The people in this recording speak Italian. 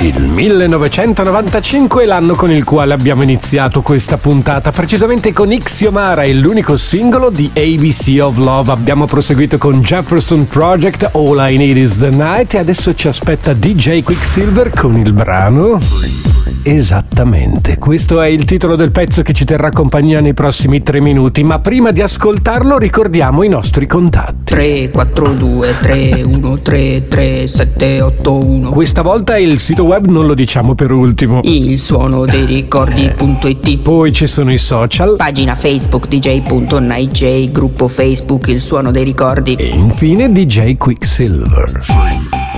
Il 1995 è l'anno con il quale abbiamo iniziato questa puntata, precisamente con Ixiomara, è l'unico singolo di ABC of Love. Abbiamo proseguito con Jefferson Project, All I Need Is The Night, e adesso ci aspetta DJ Quicksilver con il brano... Esattamente, questo è il titolo del pezzo che ci terrà compagnia nei prossimi 3 minuti, ma prima di ascoltarlo ricordiamo i nostri contatti. 342 313 3781. Questa volta il sito web non lo diciamo per ultimo. Il suono dei ricordi.it. Poi ci sono i social. Pagina Facebook dj.nightj, gruppo Facebook Il Suono dei Ricordi. E infine DJ Quicksilver.